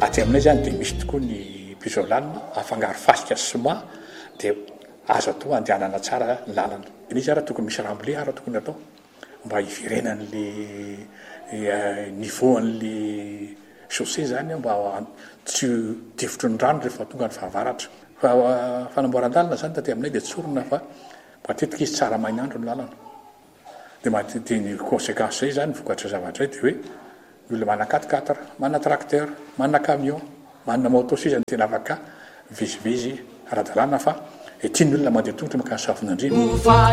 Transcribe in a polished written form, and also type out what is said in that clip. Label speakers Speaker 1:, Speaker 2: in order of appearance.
Speaker 1: aty aminay zany dia misy tokoa ny pisolanina afangaro fasika sy soma dia azo atao andehanana tsara ny lalana. Izy ara tokony misy ramble ara tokony atao mba hiverenan'le niveau an'le chaussée zany mba tsy tifotry ny rano rehefa tonga ny fahavaratra. Fa fanamboaran-dalana zany taty aminay dia tsorona fa matetika izy tsara mainandro ny lalana. Dia matety ny conséquence zay zany vokatra zavatra dia hoe ny olona mana 4x4, mana tracteur, mana camion, mana moto sy zany tena afaka vizivizy ara-dalàna fa tiany olona mandeha tongotra makany safon'Andriana.